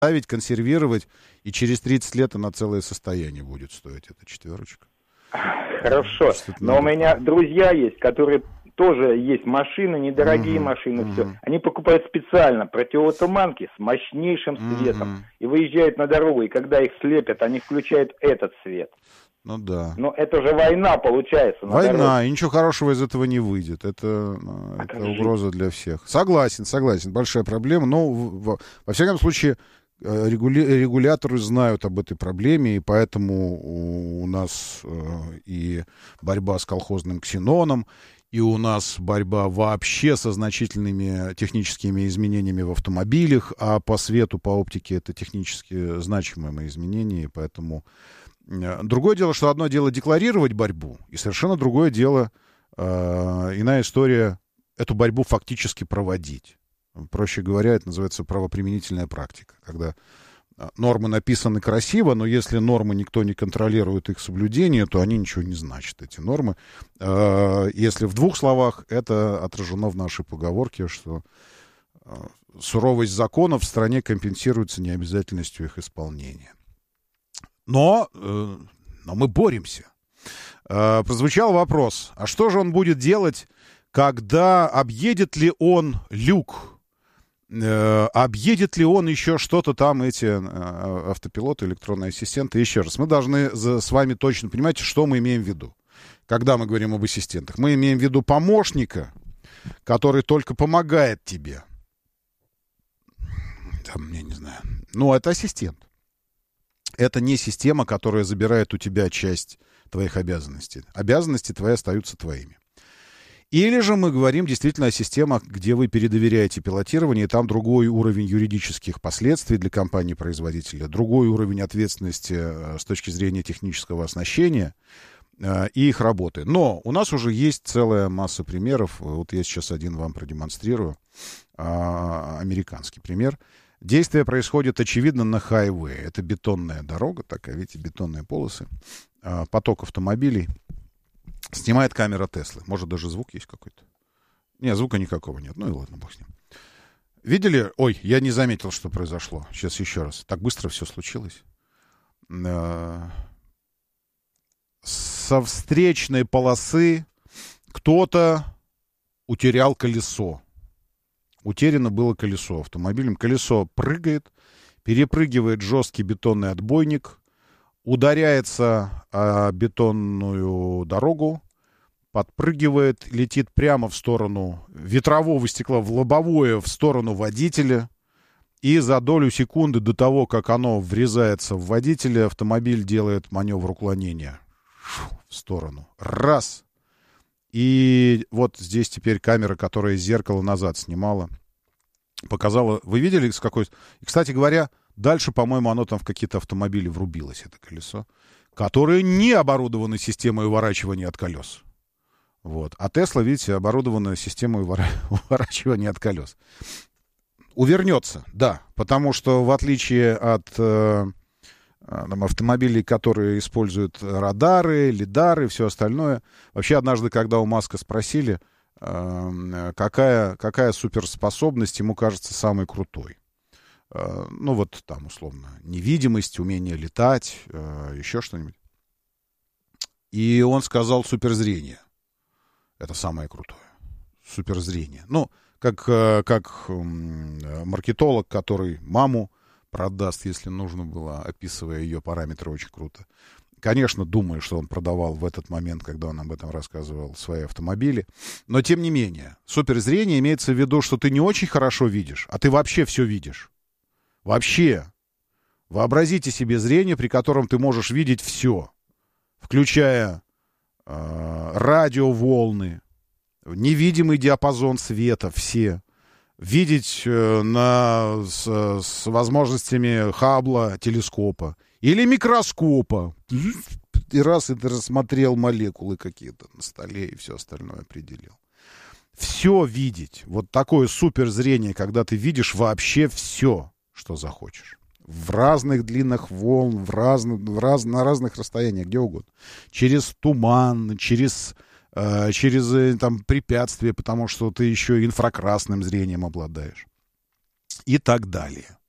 ставить, консервировать, и через 30 лет она целое состояние будет стоить, эта четверочка. Хорошо, но у меня друзья есть, которые тоже есть машины, недорогие машины, все. Они покупают специально противотуманки с мощнейшим светом и выезжают на дорогу, и когда их слепят, они включают этот свет. Ну да. Но это же война получается. Война, и ничего хорошего из этого не выйдет. Это угроза для всех. Согласен. Большая проблема. Но, во всяком случае, регуляторы знают об этой проблеме, и поэтому у нас и борьба с колхозным ксеноном, и у нас борьба вообще со значительными техническими изменениями в автомобилях, а по свету, по оптике это технически значимые изменения, и поэтому... Другое дело, что одно дело декларировать борьбу, и совершенно другое дело, иная история, эту борьбу фактически проводить. Проще говоря, это называется правоприменительная практика, когда нормы написаны красиво, но если нормы никто не контролирует их соблюдение, то они ничего не значат, эти нормы. Если в двух словах, это отражено в нашей поговорке, что суровость законов в стране компенсируется необязательностью их исполнения. Но мы боремся. Прозвучал вопрос, а что же он будет делать, когда объедет ли он люк? Объедет ли он еще что-то там, эти автопилоты, электронные ассистенты? Еще раз, мы должны с вами точно понимать, что мы имеем в виду. Когда мы говорим об ассистентах, мы имеем в виду помощника, который только помогает тебе. Там, я не знаю. Ну, это ассистент. Это не система, которая забирает у тебя часть твоих обязанностей. Обязанности твои остаются твоими. Или же мы говорим действительно о системах, где вы передоверяете пилотирование, и там другой уровень юридических последствий для компании-производителя, другой уровень ответственности с точки зрения технического оснащения и их работы. Но у нас уже есть целая масса примеров. Вот я сейчас один вам продемонстрирую. Американский пример. Действие происходит, очевидно, на хайвее. Это бетонная дорога, такая, видите, бетонные полосы. Поток автомобилей. Снимает камера Теслы. Может, даже звук есть какой-то? Нет, звука никакого нет. Ну и ладно, бог с ним. Видели? Ой, я не заметил, что произошло. Сейчас еще раз. Так быстро все случилось. Со встречной полосы кто-то утерял колесо. Утеряно было колесо автомобилем. Колесо прыгает, перепрыгивает жесткий бетонный отбойник, ударяется о бетонную дорогу, подпрыгивает, летит прямо в сторону ветрового стекла, в лобовое, в сторону водителя. И за долю секунды до того, как оно врезается в водителя, автомобиль делает маневр уклонения в сторону. Раз. И вот здесь теперь камера, которая зеркало назад снимала, показала... Вы видели, с какой... И, кстати говоря, дальше, по-моему, оно там в какие-то автомобили врубилось, это колесо, которое не оборудовано системой уворачивания от колес. Вот. А Тесла, видите, оборудована системой уворачивания от колес. Увернется, да, потому что в отличие от автомобилей, которые используют радары, лидары и все остальное. Вообще, однажды, когда у Маска спросили, какая суперспособность ему кажется самой крутой. Ну, вот там, условно, невидимость, умение летать, еще что-нибудь. И он сказал суперзрение. Это самое крутое. Суперзрение. Ну, как маркетолог, который маму продаст, если нужно было, описывая ее параметры очень круто. Конечно, думаю, что он продавал в этот момент, когда он об этом рассказывал, свои автомобили. Но, тем не менее, суперзрение имеется в виду, что ты не очень хорошо видишь, а ты вообще все видишь. Вообще. Вообразите себе зрение, при котором ты можешь видеть все, включая радиоволны, невидимый диапазон света, все. Видеть с возможностями Хаббла, телескопа или микроскопа. И раз и ты рассмотрел молекулы какие-то на столе и все остальное определил. Все видеть. Вот такое суперзрение, когда ты видишь вообще все, что захочешь. В разных длинах волн, на разных расстояниях, где угодно. Через туман, через там, препятствия, потому что ты еще инфракрасным зрением обладаешь. И так далее.